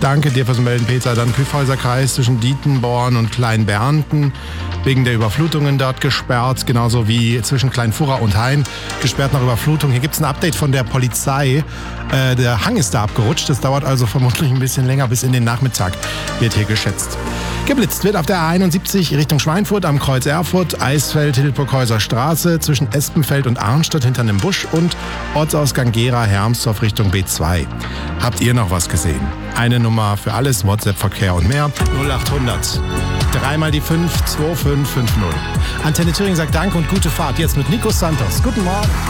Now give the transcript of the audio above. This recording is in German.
Danke dir fürs Melden, Peter. Dann Kyffhäuser Kreis zwischen Dietenborn und Kleinbernten. Wegen der Überflutungen dort gesperrt, genauso wie zwischen Kleinfurra und Hain gesperrt nach Überflutung. Hier gibt es ein Update von der Polizei. Der Hang ist da abgerutscht. Das dauert also vermutlich ein bisschen länger, bis in den Nachmittag, wird hier geschätzt. Geblitzt wird auf der A71 Richtung Schweinfurt am Kreuz Erfurt, Eisfeld, Hildburghäuser Straße zwischen Espenfeld und Arnstadt hinter einem Busch und Ortsausgang Gera, Hermsdorf Richtung B2. Habt ihr noch was gesehen? Eine Nummer für alles, WhatsApp-Verkehr und mehr. 0800 3 die 5 2550. Antenne Thüringen sagt Danke und gute Fahrt. Jetzt mit Nico Santos. Guten Morgen.